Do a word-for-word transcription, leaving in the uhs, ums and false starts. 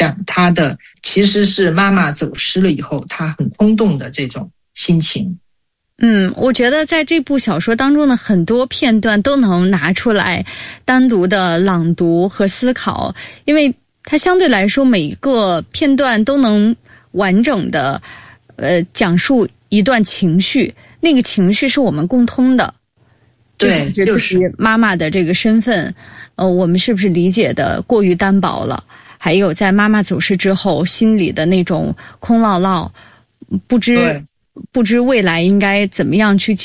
讲他的其实是妈妈走失了以后他很空洞的这种心情。 嗯，我觉得在这部小说当中的很多片段都能拿出来单独的朗读和思考，因为它相对来说每一个片段都能完整的呃讲述一段情绪，那个情绪是我们共通的。 对， 就是妈妈的这个身份，呃，我们是不是理解的过于单薄了？还有在妈妈走失之后，心里的那种空落落，不知不知未来应该怎么样去